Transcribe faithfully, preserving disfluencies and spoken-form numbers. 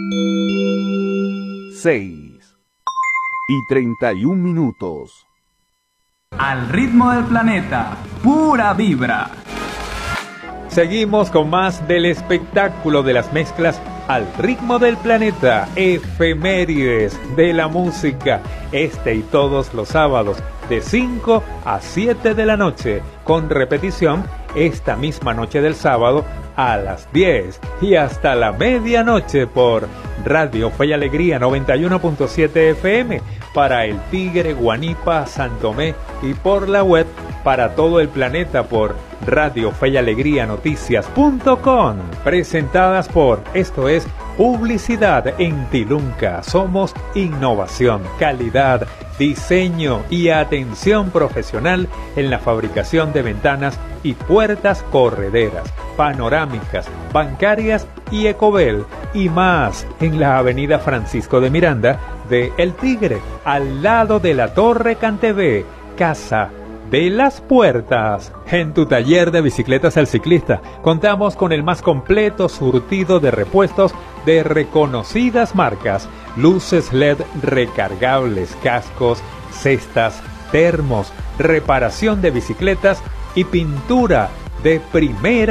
seis y treinta y un minutos. Al ritmo del planeta, pura vibra. Seguimos con más del espectáculo de las mezclas al ritmo del planeta, efemérides de la música, este y todos los sábados de cinco a siete de la noche, con repetición esta misma noche del sábado a las diez y hasta la medianoche por Radio Fe y Alegría noventa y uno punto siete F M para El Tigre, Guanipa, Santomé y por la web para todo el planeta por Radio Fe y Alegría Noticias punto com. Presentadas por Esto es Publicidad en Tilunca. Somos innovación, calidad, diseño y atención profesional en la fabricación de ventanas y puertas correderas, panorámicas, bancarias y Ecobel y más en la avenida Francisco de Miranda de El Tigre, al lado de la Torre Cantebé, Casa de las Puertas. En tu taller de bicicletas El Ciclista contamos con el más completo surtido de repuestos de reconocidas marcas, luces L E D recargables, cascos, cestas, termos, reparación de bicicletas y pintura de primera